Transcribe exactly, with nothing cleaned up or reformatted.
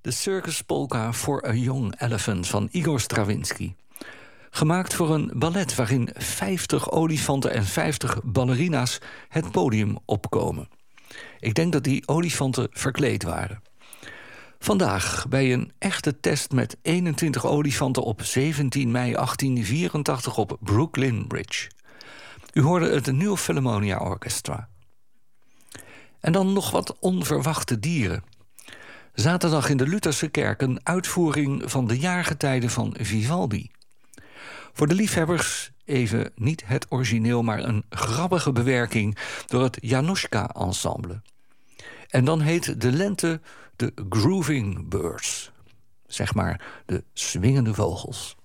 De Circus Polka for a Young Elephant van Igor Stravinsky. Gemaakt voor een ballet waarin vijftig olifanten en vijftig ballerina's het podium opkomen. Ik denk dat die olifanten verkleed waren. Vandaag bij een echte test met eenentwintig olifanten op zeventien mei achttien vierentachtig op Brooklyn Bridge. U hoorde het New Philharmonia Orchestra. En dan nog wat onverwachte dieren. Zaterdag in de Lutherse kerk een uitvoering van de jaargetijden van Vivaldi. Voor de liefhebbers even niet het origineel, maar een grappige bewerking door het Januszka-ensemble. En dan heet de lente de Grooving Birds. Zeg maar de swingende vogels.